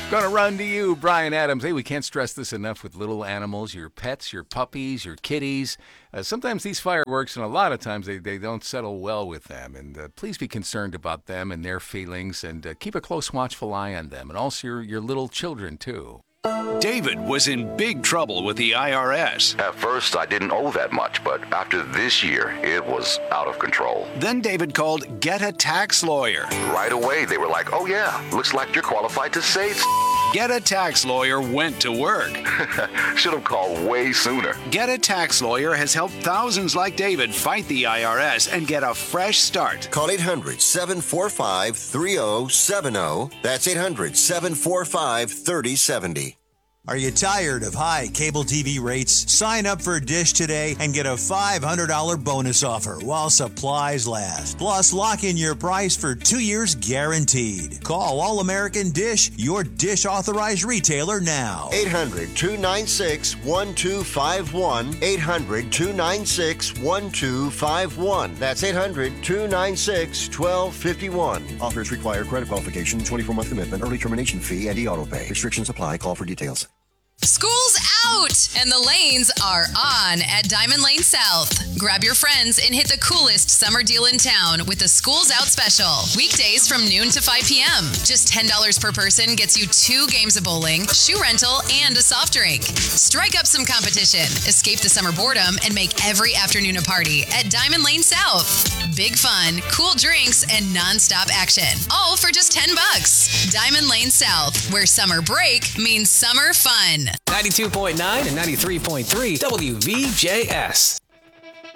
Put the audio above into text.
Gonna run to you, Brian Adams. Hey, we can't stress this enough with little animals, your pets, your puppies, your kitties. Sometimes these fireworks, and a lot of times they don't settle well with them. And please be concerned about them and their feelings, and keep a close, watchful eye on them, and also your little children, too. David was in big trouble with the IRS. At first, I didn't owe that much, but after this year, it was out of control. Then David called Get a Tax Lawyer. Right away, they were like, oh yeah, looks like you're qualified to save. Get a Tax Lawyer went to work. Should have called way sooner. Get a Tax Lawyer has helped thousands like David fight the IRS and get a fresh start. Call 800-745-3070. That's 800-745-3070. Are you tired of high cable TV rates? Sign up for Dish today and get a $500 bonus offer while supplies last. Plus, lock in your price for 2 years guaranteed. Call All American Dish, your Dish authorized retailer now. 800-296-1251. 800-296-1251. That's 800-296-1251. Offers require credit qualification, 24-month commitment, early termination fee, and e-auto pay. Restrictions apply. Call for details. School's out and the lanes are on at Diamond Lane South. Grab your friends and hit the coolest summer deal in town with the School's Out special. Weekdays from noon to 5 p.m. Just $10 per person gets you 2 games of bowling, shoe rental, and a soft drink. Strike up some competition, escape the summer boredom, and make every afternoon a party at Diamond Lane South. Big fun, cool drinks, and nonstop action. All for just $10. Diamond Lane South, where summer break means summer fun. 92.9 and 93.3 WVJS.